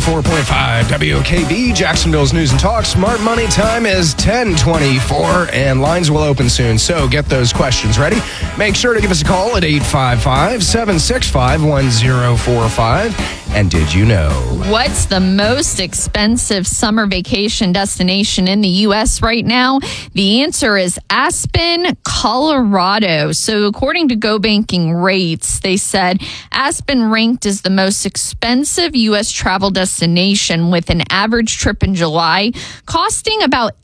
104.5 WOKV, Jacksonville's News and Talk. Smart Money time is 10:24, and lines will open soon. So get those questions ready. Make sure to give us a call at 855-765-1045. And did you know? What's the most expensive summer vacation destination in the U.S. right now? The answer is Aspen, Colorado. So according to Go Banking Rates, they said Aspen ranked as the most expensive U.S. travel destination, with an average trip in July costing about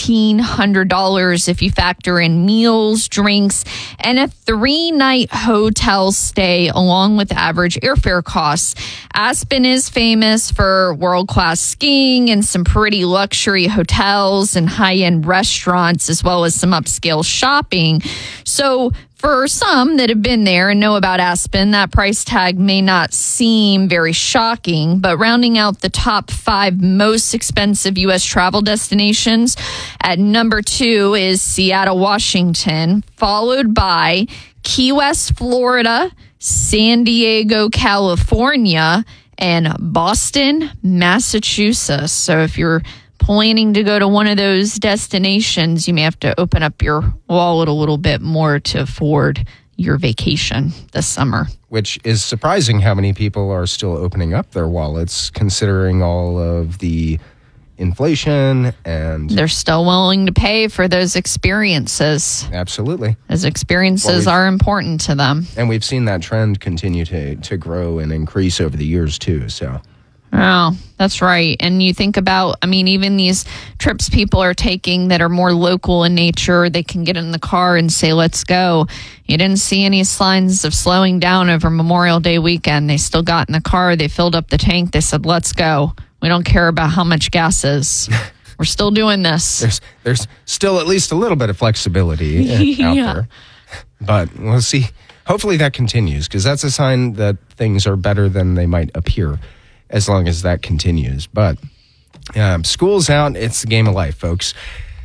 $1,800 if you factor in meals, drinks, and a 3-night hotel stay along with average airfare costs. Aspen is famous for world-class skiing and some pretty luxury hotels and high-end restaurants, as well as some upscale shopping. So for some that have been there and know about Aspen, that price tag may not seem very shocking, but rounding out the top 5 most expensive U.S. travel destinations, at number 2 is Seattle, Washington, followed by Key West, Florida, San Diego, California, and Boston, Massachusetts. So if you're planning to go to one of those destinations, you may have to open up your wallet a little bit more to afford your vacation this summer. Which is surprising how many people are still opening up their wallets, considering all of the inflation, and they're still willing to pay for those experiences. Absolutely. Those experiences are important to them. And we've seen that trend continue to grow and increase over the years too. So. Oh, that's right. And you think about, even these trips people are taking that are more local in nature, they can get in the car and say, let's go. You didn't see any signs of slowing down over Memorial Day weekend. They still got in the car, they filled up the tank, they said, let's go. We don't care about how much gas is. We're still doing this. There's still at least a little bit of flexibility out there. But we'll see. Hopefully that continues, because that's a sign that things are better than they might appear, as long as that continues. But school's out. It's the game of life, folks.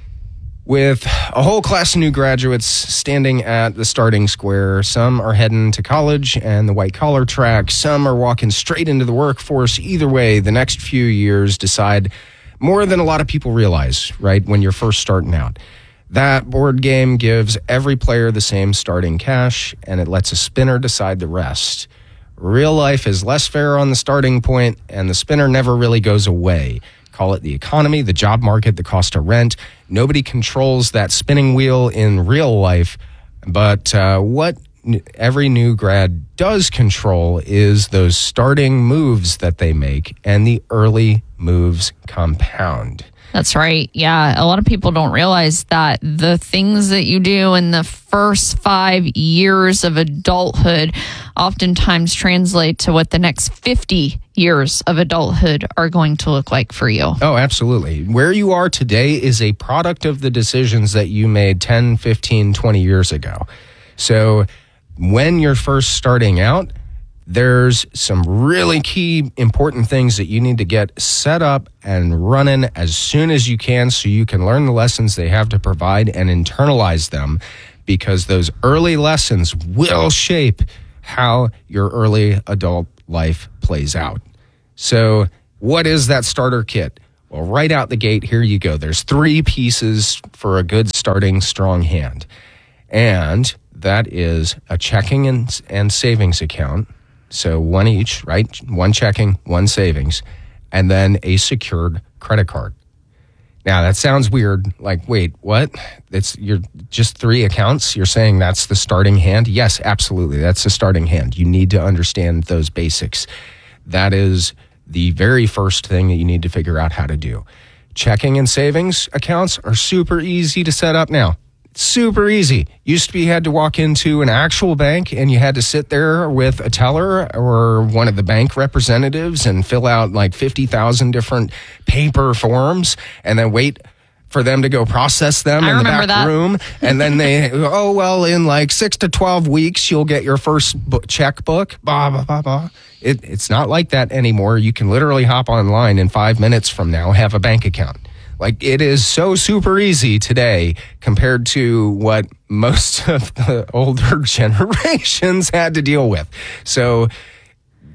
With a whole class of new graduates standing at the starting square, some are heading to college and the white-collar track. Some are walking straight into the workforce. Either way, the next few years decide more than a lot of people realize, right, when you're first starting out. That board game gives every player the same starting cash, and it lets a spinner decide the rest. Real life is less fair on the starting point, and the spinner never really goes away. Call it the economy, the job market, the cost of rent. Nobody controls that spinning wheel in real life, but what every new grad does control is those starting moves that they make, and the early moves compound. That's right. Yeah. A lot of people don't realize that the things that you do in the first 5 years of adulthood oftentimes translate to what the next 50 years of adulthood are going to look like for you. Oh, absolutely. Where you are today is a product of the decisions that you made 10, 15, 20 years ago. So when you're first starting out, there's some really key important things that you need to get set up and running as soon as you can, so you can learn the lessons they have to provide and internalize them, because those early lessons will shape how your early adult life plays out. So what is that starter kit? Well, right out the gate, here you go. There's 3 pieces for a good starting strong hand. And that is a checking and savings account. So one each, right? One checking, one savings, and then a secured credit card. Now that sounds weird. Like, wait, what? You're just 3 accounts? You're saying that's the starting hand? Yes, absolutely. That's the starting hand. You need to understand those basics. That is the very first thing that you need to figure out how to do. Checking and savings accounts are super easy to set up now. Super easy. Used to be you had to walk into an actual bank and you had to sit there with a teller or one of the bank representatives and fill out like 50,000 different paper forms and then wait for them to go process them in the back room. And then they, in like 6 to 12 weeks, you'll get your first checkbook. Blah, blah, blah, blah. It's not like that anymore. You can literally hop online in 5 minutes from now, have a bank account. Like, it is so super easy today compared to what most of the older generations had to deal with. So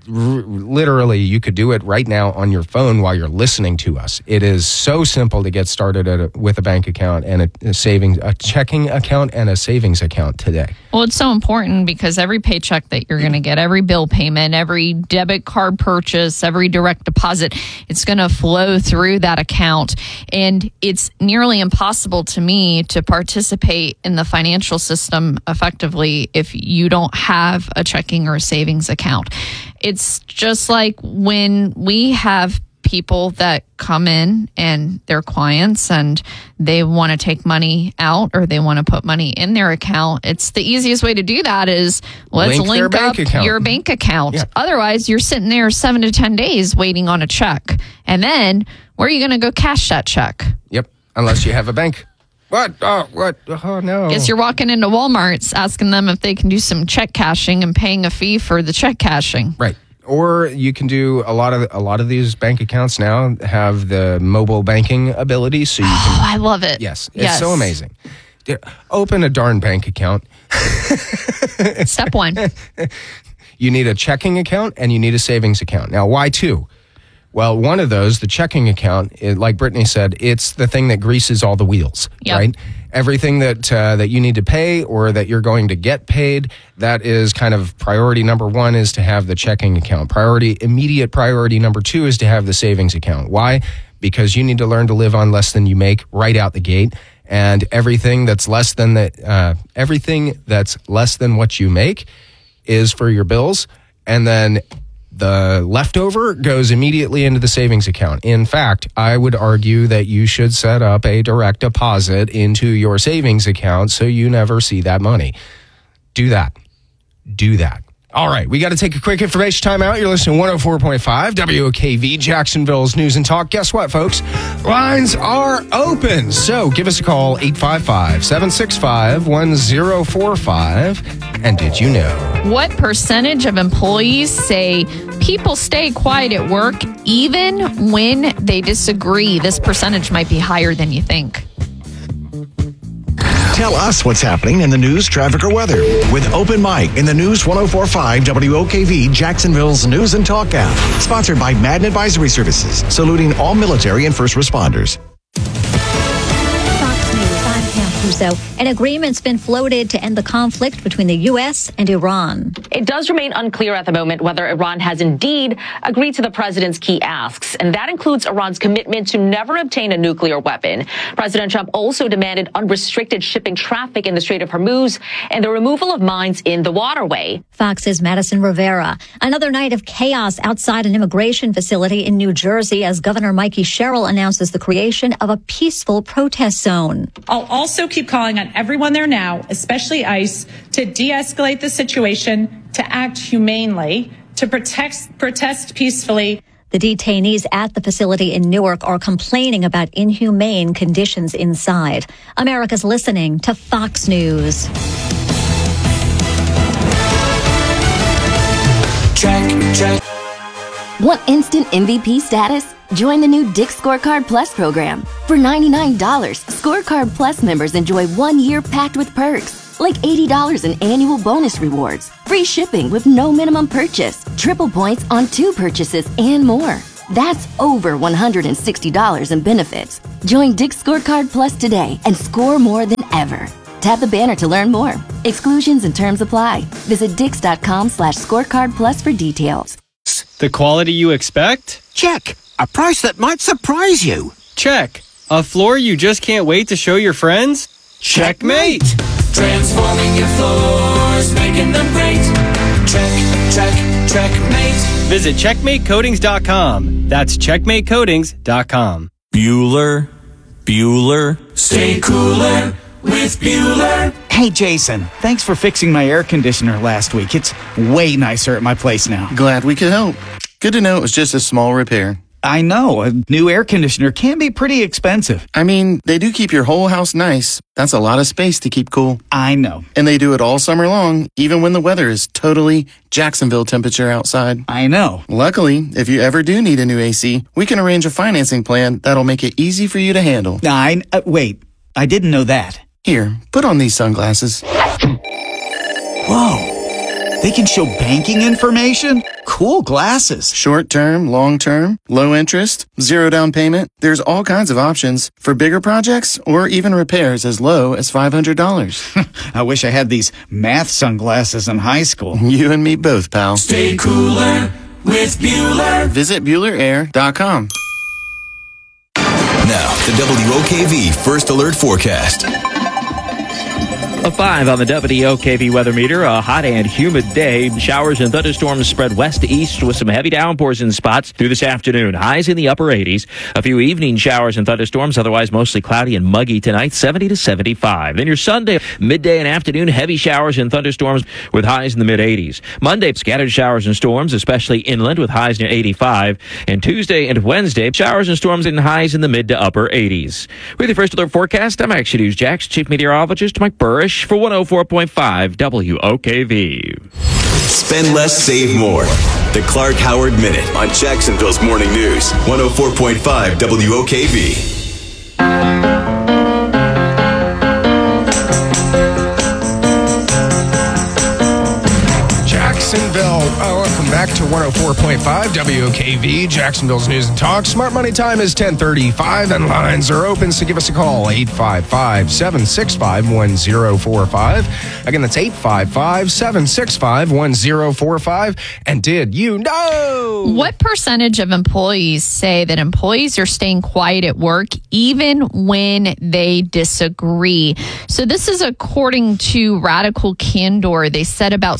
literally, you could do it right now on your phone while you're listening to us. It is so simple to get started with a bank account and a checking account and a savings account today. Well, it's so important because every paycheck that you're going to get, every bill payment, every debit card purchase, every direct deposit, it's going to flow through that account. And it's nearly impossible to me to participate in the financial system effectively if you don't have a checking or a savings account. It's just like when we have people that come in and they're clients and they want to take money out or they want to put money in their account. It's the easiest way to do that is let's link up your bank account. Yeah. Otherwise, you're sitting there 7 to 10 days waiting on a check. And then where are you going to go cash that check? Yep. Unless you have a bank. What? Oh, what? Oh, no. Guess you're walking into Walmart's asking them if they can do some check cashing and paying a fee for the check cashing. Right. Or you can do a lot of these bank accounts now have the mobile banking ability, so you can. Oh, I love it. Yes, it's so amazing. Open a darn bank account. Step 1. You need a checking account and you need a savings account. Now, why 2? Well, one of those, the checking account, like Brittany said, it's the thing that greases all the wheels, right? Everything that you need to pay or that you're going to get paid, that is kind of priority number 1 is to have the checking account. Immediate priority number 2 is to have the savings account. Why? Because you need to learn to live on less than you make right out the gate. And everything that's less than what you make is for your bills. And then the leftover goes immediately into the savings account. In fact, I would argue that you should set up a direct deposit into your savings account so you never see that money. Do that. All right, we got to take a quick information time out. You're listening to 104.5 WOKV, Jacksonville's News and Talk. Guess what, folks? Lines are open. So give us a call, 855-765-1045. And did you know? What percentage of employees say people stay quiet at work even when they disagree? This percentage might be higher than you think. Tell us what's happening in the news, traffic, or weather with Open Mic in the News 104.5 WOKV, Jacksonville's News and Talk app. Sponsored by Madden Advisory Services, saluting all military and first responders. Fox News, I'm Pam Puso. An agreement's been floated to end the conflict between the U.S. and Iran. It does remain unclear at the moment whether Iran has indeed agreed to the president's key asks, and that includes Iran's commitment to never obtain a nuclear weapon. President Trump also demanded unrestricted shipping traffic in the Strait of Hormuz and the removal of mines in the waterway. Fox's Madison Rivera. Another night of chaos outside an immigration facility in New Jersey as Governor Mikey Sherrill announces the creation of a peaceful protest zone. I'll also keep calling on everyone there now, especially ICE, to de-escalate the situation, to act humanely, to protest peacefully. The detainees at the facility in Newark are complaining about inhumane conditions inside. America's listening to Fox News. Check. Want instant MVP status? Join the new Dick's Scorecard Plus program. For $99, Scorecard Plus members enjoy 1 year packed with perks, like $80 in annual bonus rewards, free shipping with no minimum purchase, triple points on 2 purchases, and more. That's over $160 in benefits. Join Dick's Scorecard Plus today and score more than ever. Tap the banner to learn more. Exclusions and terms apply. Visit Dix.com/scorecard plus for details. The quality you expect? Check. A price that might surprise you. Check. A floor you just can't wait to show your friends? Checkmate! Transforming your floors, making them great. Checkmate. Visit CheckmateCoatings.com. That's CheckmateCoatings.com. Bueller. Stay cooler with Bueller. Hey, Jason, thanks for fixing my air conditioner last week. It's way nicer at my place now. Glad we could help. Good to know it was just a small repair. I know. A new air conditioner can be pretty expensive. I mean, they do keep your whole house nice. That's a lot of space to keep cool. I know. And they do it all summer long, even when the weather is totally Jacksonville temperature outside. I know. Luckily, if you ever do need a new AC, we can arrange a financing plan that'll make it easy for you to handle. Wait, I didn't know that. Here, put on these sunglasses. Whoa. They can show banking information? Cool glasses. Short term, long term, low interest, zero down payment. There's all kinds of options for bigger projects or even repairs as low as $500. I wish I had these math sunglasses in high school. You and me both, pal. Stay cooler with Bueller. Visit BuellerAir.com. Now, the WOKV First Alert Forecast. A 5 on the WOKV weather meter. A hot and humid day. Showers and thunderstorms spread west to east with some heavy downpours in spots through this afternoon. Highs in the upper 80s. A few evening showers and thunderstorms. Otherwise mostly cloudy and muggy tonight. 70 to 75. Then your Sunday, midday and afternoon, heavy showers and thunderstorms with highs in the mid 80s. Monday, scattered showers and storms, especially inland with highs near 85. And Tuesday and Wednesday, showers and storms and highs in the mid to upper 80s. With your First Alert Forecast, I'm Action News Jax Chief Meteorologist Mike Burrish for 104.5 WOKV. Spend less, save more. The Clark Howard Minute on Jacksonville's Morning News. 104.5 WOKV. Jacksonville. Welcome back to 104.5 WOKV, Jacksonville's News and Talk. Smart Money time is 10:35 and lines are open, so give us a call, 855-765-1045. Again, that's 855-765-1045. And did you know? What percentage of employees say that employees are staying quiet at work even when they disagree? So this is according to Radical Candor. They said about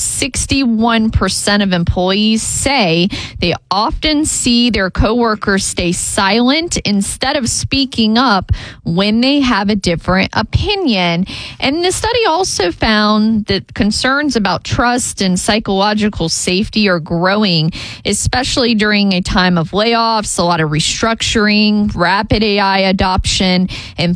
61% of employees say they often see their coworkers stay silent instead of speaking up when they have a different opinion. And the study also found that concerns about trust and psychological safety are growing, especially during a time of layoffs, a lot of restructuring, rapid AI adoption, and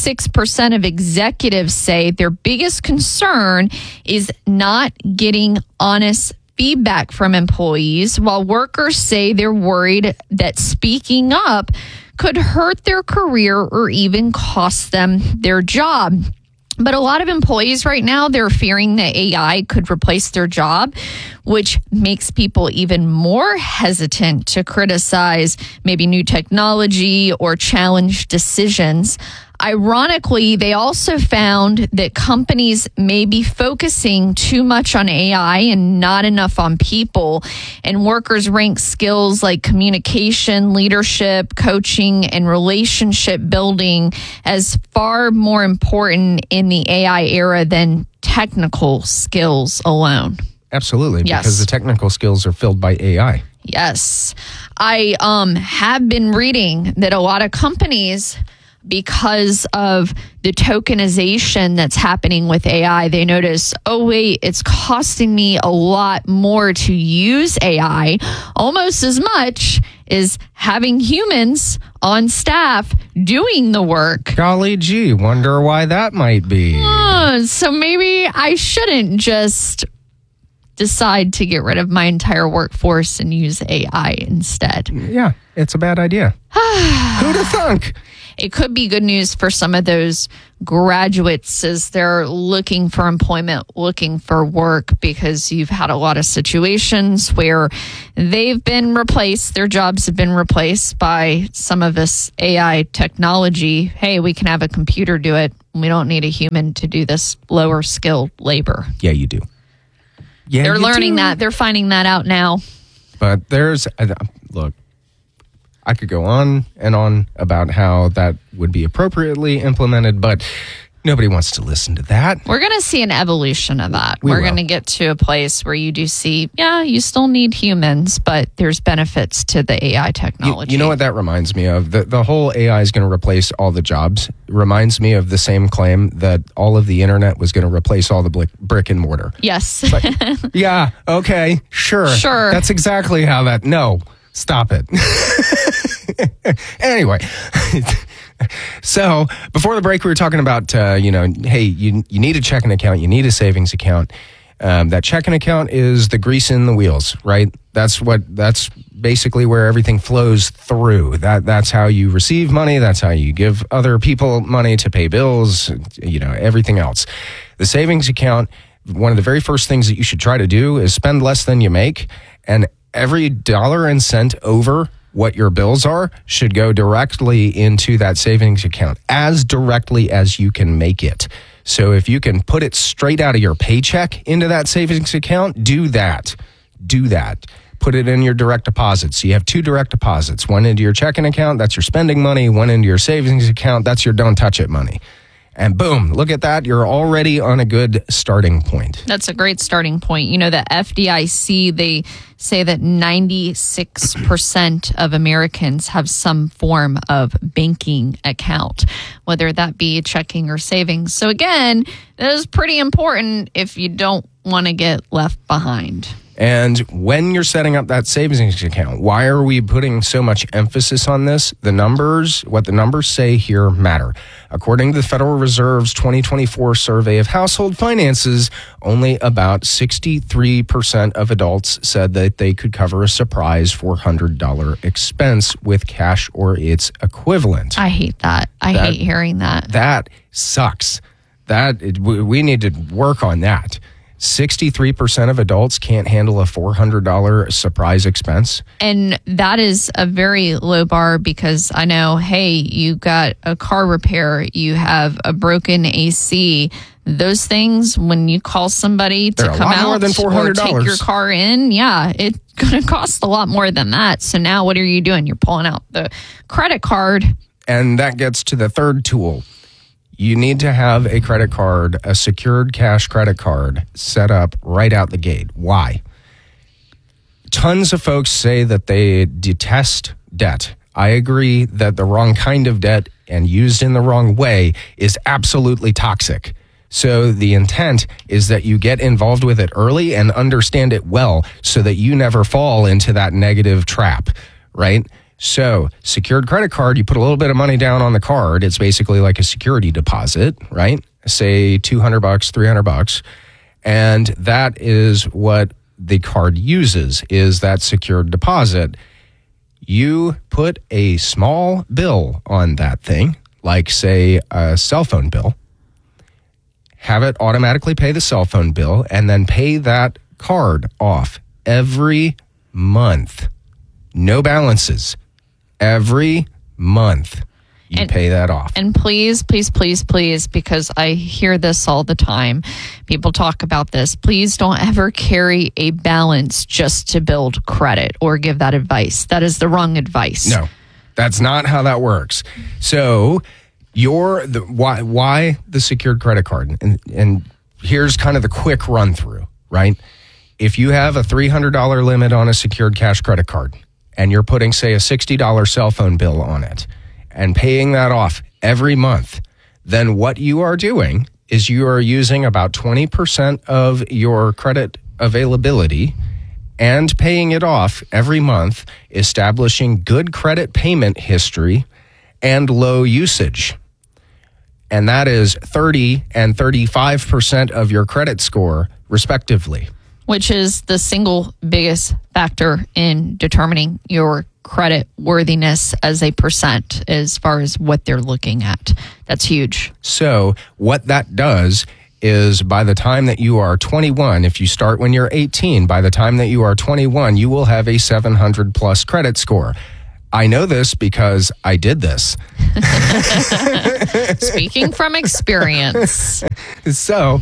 46% of executives say their biggest concern is not getting honest feedback from employees, while workers say they're worried that speaking up could hurt their career or even cost them their job. But a lot of employees right now, they're fearing that AI could replace their job, which makes people even more hesitant to criticize maybe new technology or challenge decisions. Ironically, they also found that companies may be focusing too much on AI and not enough on people. And workers rank skills like communication, leadership, coaching, and relationship building as far more important in the AI era than technical skills alone. Absolutely, Yes. because the technical skills are filled by AI. Yes. I have been reading that a lot of companies, because of the tokenization that's happening with AI, they notice, oh, wait, it's costing me a lot more to use AI, almost as much as having humans on staff doing the work. Golly gee, wonder why that might be. So maybe I shouldn't just decide to get rid of my entire workforce and use AI instead. Yeah, it's a bad idea. Who'd have thunk? It could be good news for some of those graduates as they're looking for employment, looking for work, because you've had a lot of situations where they've been replaced, their jobs have been replaced by some of this AI technology. Hey, we can have a computer do it. We don't need a human to do this lower skilled labor. Yeah, you do. Yeah, they're learning do. that. They're finding that out now. But there's, look, I could go on and on about how that would be appropriately implemented, but nobody wants to listen to that. We're going to see an evolution of that. We're going to get to a place where you do see, yeah, you still need humans, but there's benefits to the AI technology. You know what that reminds me of? The whole AI is going to replace all the jobs. Reminds me of the same claim that all of the internet was going to replace all the brick and mortar. Yes. Yeah, okay, sure. Sure. That's exactly how that, no, stop it. Anyway, so before the break, we were talking about, hey, you need a checking account, you need a savings account. That checking account is the grease in the wheels, right? That's basically where everything flows through. That's how you receive money. That's how you give other people money to pay bills, everything else. The savings account, one of the very first things that you should try to do is spend less than you make, and every dollar and cent over what your bills are should go directly into that savings account, as directly as you can make it. So if you can put it straight out of your paycheck into that savings account, do that. Do that. Put it in your direct deposit. So you have 2 direct deposits, one into your checking account, that's your spending money, one into your savings account, that's your don't touch it money. And boom, look at that. You're already on a good starting point. That's a great starting point. You know, the FDIC, they say that 96% of Americans have some form of banking account, whether that be checking or savings. So again, that is pretty important if you don't want to get left behind. And when you're setting up that savings account, why are we putting so much emphasis on this? The numbers, what the numbers say here matter. According to the Federal Reserve's 2024 survey of household finances, only about 63% of adults said that they could cover a surprise $400 expense with cash or its equivalent. I hate that. I hate hearing that. That sucks. We need to work on that. 63% of adults can't handle a $400 surprise expense. And that is a very low bar, because I know, hey, you got a car repair, you have a broken AC. Those things, when you call somebody to come out or take your car in, it's going to cost a lot more than that. So now what are you doing? You're pulling out the credit card. And that gets to the third tool. You need to have a credit card, a secured cash credit card, set up right out the gate. Why? Tons of folks say that they detest debt. I agree that the wrong kind of debt and used in the wrong way is absolutely toxic. So the intent is that you get involved with it early and understand it well so that you never fall into that negative trap, right? So, secured credit card, you put a little bit of money down on the card. It's basically like a security deposit, right? Say $200, $300. And that is what the card uses, is that secured deposit. You put a small bill on that thing, like say a cell phone bill, have it automatically pay the cell phone bill, and then pay that card off every month. No balances. Every month you pay that off. And please, please, please, please, because I hear this all the time. People talk about this. Please don't ever carry a balance just to build credit or give that advice. That is the wrong advice. No, that's not how that works. So why the secured credit card? And here's kind of the quick run through, right? If you have a $300 limit on a secured cash credit card, and you're putting, say, a $60 cell phone bill on it and paying that off every month, then what you are doing is you are using about 20% of your credit availability and paying it off every month, establishing good credit payment history and low usage. And that is 30 and 35% of your credit score, respectively. Which is the single biggest factor in determining your credit worthiness as a percent as far as what they're looking at. That's huge. So what that does is by the time that you are 21, if you start when you're 18, by the time that you are 21, you will have a 700 plus credit score. I know this because I did this. Speaking from experience. So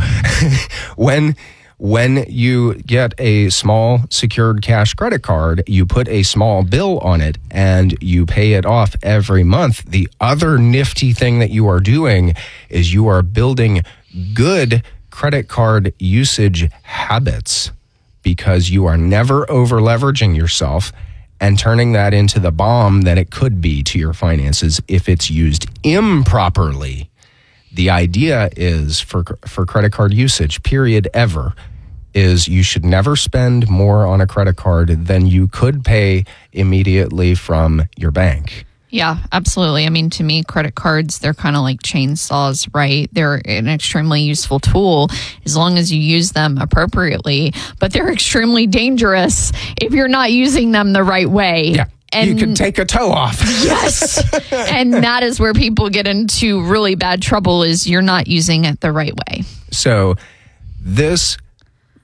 when you get a small secured cash credit card, you put a small bill on it and you pay it off every month. The other nifty thing that you are doing is you are building good credit card usage habits, because you are never over leveraging yourself and turning that into the bomb that it could be to your finances if it's used improperly. The idea is for credit card usage, period, ever, is you should never spend more on a credit card than you could pay immediately from your bank. Yeah, absolutely. I mean, to me, credit cards, they're kind of like chainsaws, right? They're an extremely useful tool as long as you use them appropriately, but they're extremely dangerous if you're not using them the right way. Yeah. And you can take a toe off. Yes. And that is where people get into really bad trouble, is you're not using it the right way. So this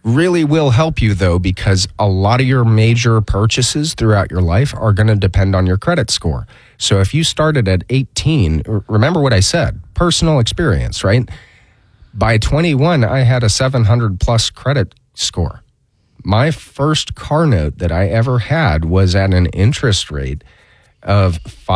really will help you, though, because a lot of your major purchases throughout your life are going to depend on your credit score. So if you started at 18, remember what I said, personal experience, right? By 21, I had a 700 plus credit score. My first car note that I ever had was at an interest rate of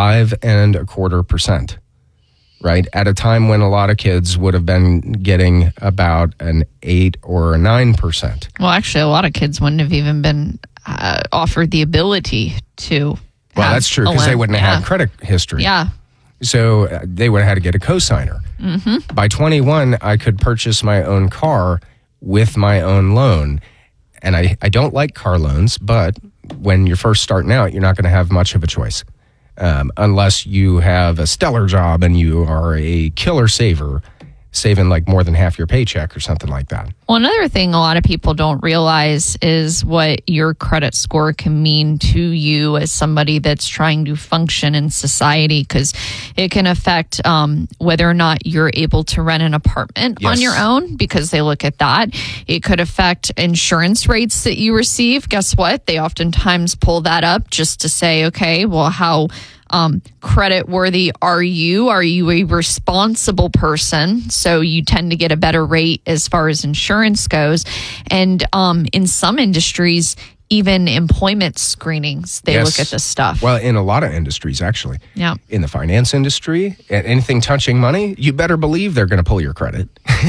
5.25%. Right, at a time when a lot of kids would have been getting about an 8 or a 9%. Well, actually, a lot of kids wouldn't have even been offered the ability to. Well, that's true, because they wouldn't have had credit history. Yeah. So they would have had to get a cosigner. Mm-hmm. By 21, I could purchase my own car with my own loan. And I don't like car loans, but when you're first starting out, you're not going to have much of a choice. Unless you have a stellar job and you are a killer saver, saving like more than half your paycheck or something like that. Well, another thing a lot of people don't realize is what your credit score can mean to you as somebody that's trying to function in society, because it can affect whether or not you're able to rent an apartment on your own, because they look at that. It could affect insurance rates that you receive. Guess what? They oftentimes pull that up just to say, okay, well, how credit worthy are you? Are you a responsible person? So you tend to get a better rate as far as insurance goes. And in some industries, even employment screenings, they look at this stuff. Well, in a lot of industries, actually. Yeah. In the finance industry, anything touching money, you better believe they're going to pull your credit.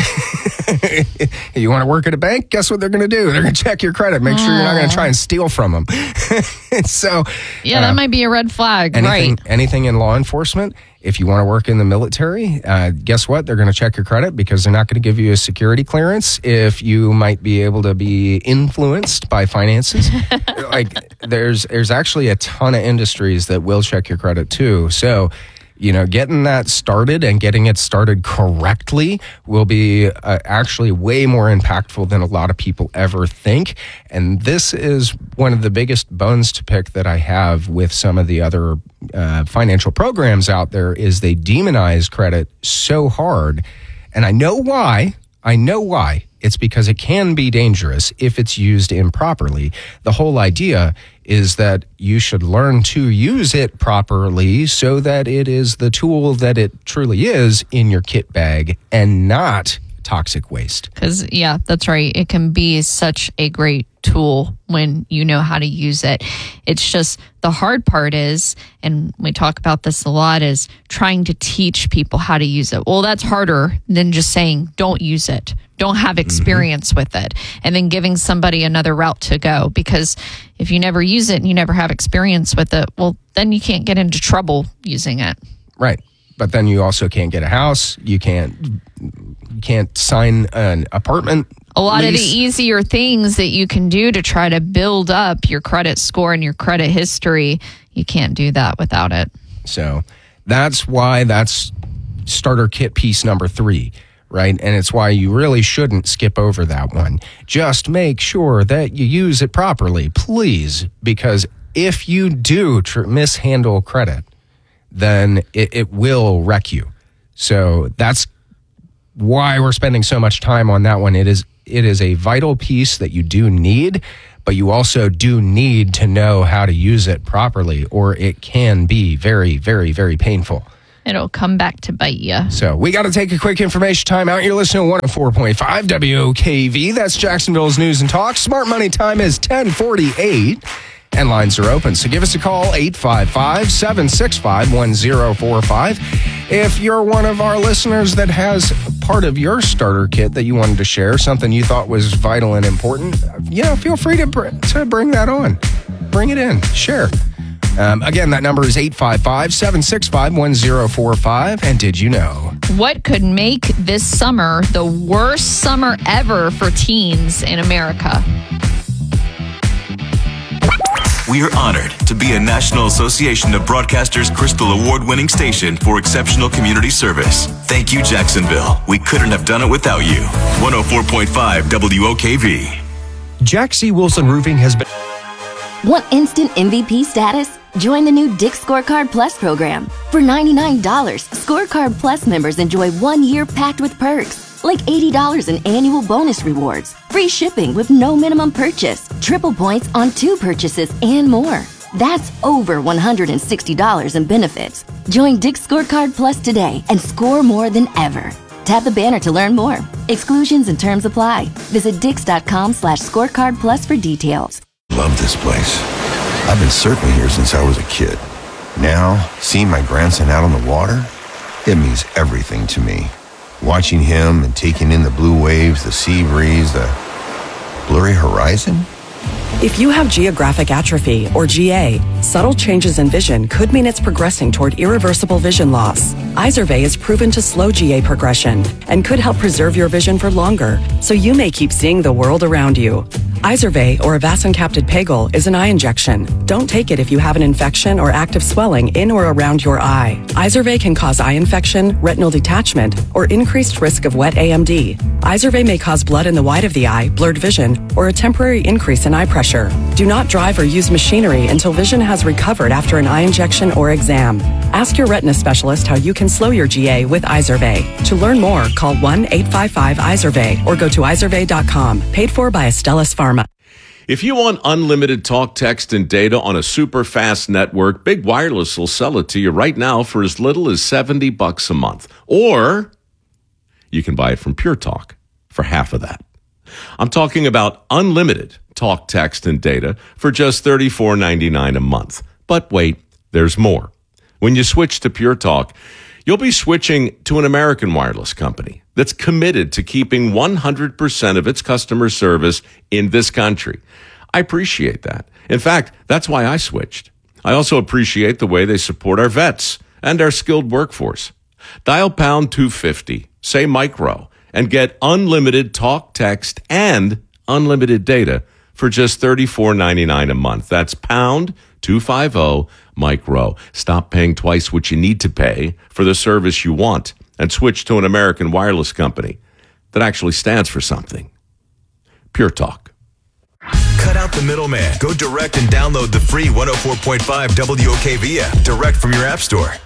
You want to work at a bank? Guess what they're going to do? They're going to check your credit, make sure you're not going to try and steal from them. So, yeah, that might be a red flag, right? Anything in law enforcement, if you want to work in the military, guess what? They're going to check your credit, because they're not going to give you a security clearance if you might be able to be influenced by finances. Like there's actually a ton of industries that will check your credit too. So, getting that started and getting it started correctly will be actually way more impactful than a lot of people ever think. And this is one of the biggest bones to pick that I have with some of the other financial programs out there, is they demonize credit so hard. And I know why. It's because it can be dangerous if it's used improperly. The whole idea is that you should learn to use it properly so that it is the tool that it truly is in your kit bag and not toxic waste. Because, yeah, that's right. It can be such a great tool when you know how to use it. It's just the hard part is, and we talk about this a lot, is trying to teach people how to use it. Well, that's harder than just saying, don't use it. Don't have experience with it, and then giving somebody another route to go. Because if you never use it and you never have experience with it, well, then you can't get into trouble using it. Right. But then you also can't get a house. You can't sign an apartment A lot lease. of the easier things that you can do to try to build up your credit score and your credit history, you can't do that without it. So that's why that's starter kit piece number 3. Right? And it's why you really shouldn't skip over that one. Just make sure that you use it properly, please, because if you do mishandle credit, then it will wreck you. So that's why we're spending so much time on that one. It is a vital piece that you do need, but you also do need to know how to use it properly, or it can be very, very, very painful. It'll come back to bite you. So we got to take a quick information time out. You're listening to 104.5 WOKV. That's Jacksonville's News and Talk. Smart Money time is 10:48, and lines are open. So give us a call, 855-765-1045. If you're one of our listeners that has part of your starter kit that you wanted to share, something you thought was vital and important, feel free to bring that on. Bring it in. Share. Again, that number is 855-765-1045. And did you know? What could make this summer the worst summer ever for teens in America? We are honored to be a National Association of Broadcasters Crystal Award-winning station for exceptional community service. Thank you, Jacksonville. We couldn't have done it without you. 104.5 WOKV. Jack C. Wilson Roofing has been... Want instant MVP status? Join the new Dick's Scorecard Plus program. For $99, Scorecard Plus members enjoy 1 year packed with perks, like $80 in annual bonus rewards, free shipping with no minimum purchase, triple points on 2 purchases, and more. That's over $160 in benefits. Join Dick's Scorecard Plus today and score more than ever. Tap the banner to learn more. Exclusions and terms apply. Visit Dix.com/scorecard plus for details. Love this place. I've been surfing here since I was a kid. Now, seeing my grandson out on the water, it means everything to me. Watching him and taking in the blue waves, the sea breeze, the blurry horizon. If you have geographic atrophy, or GA, subtle changes in vision could mean it's progressing toward irreversible vision loss. Izervay is proven to slow GA progression and could help preserve your vision for longer, so you may keep seeing the world around you. Izervay, or avacincaptad pegol, is an eye injection. Don't take it if you have an infection or active swelling in or around your eye. Izervay can cause eye infection, retinal detachment, or increased risk of wet AMD. Izervay may cause blood in the white of the eye, blurred vision, or a temporary increase in eye pressure. Do not drive or use machinery until vision has recovered after an eye injection or exam. Ask your retina specialist how you can slow your GA with Izervay. To learn more, call 1-855-IZERVAY or go to izervay.com. Paid for by Astellas Pharma. If you want unlimited talk, text, and data on a super fast network, Big Wireless will sell it to you right now for as little as $70 a month. Or you can buy it from Pure Talk for half of that. I'm talking about unlimited talk, text, and data for just $34.99 a month. But wait, there's more. When you switch to Pure Talk, you'll be switching to an American wireless company that's committed to keeping 100% of its customer service in this country. I appreciate that. In fact, that's why I switched. I also appreciate the way they support our vets and our skilled workforce. Dial pound 250, say micro, and get unlimited talk, text, and unlimited data for just $34.99 a month. That's pound 250 micro. Stop paying twice what you need to pay for the service you want and switch to an American wireless company that actually stands for something. Pure Talk. Cut out the middleman. Go direct and download the free 104.5 WOKV app direct from your app store.